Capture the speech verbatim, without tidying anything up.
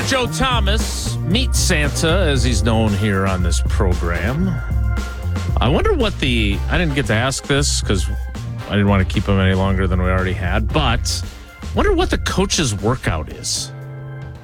Joe Thomas, Meet Santa, as he's known here on this program. I wonder what the, I didn't get to ask this because I didn't want to keep him any longer than we already had, but I wonder what the coach's workout is.